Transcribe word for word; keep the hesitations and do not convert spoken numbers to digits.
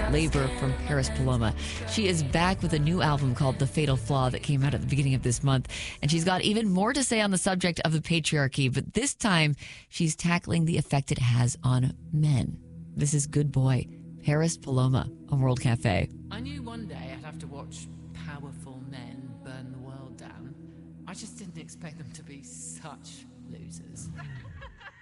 labor from Paris Paloma. She is back with a new album called The Fatal Flaw that came out at the beginning of this month. And she's got even more to say on the subject of the patriarchy, but this time she's tackling the effect it has on men. This is Good Boy, Paris Paloma on World Cafe. I knew one day I'd have to watch powerful men burn the world down. I just didn't expect them to be such losers.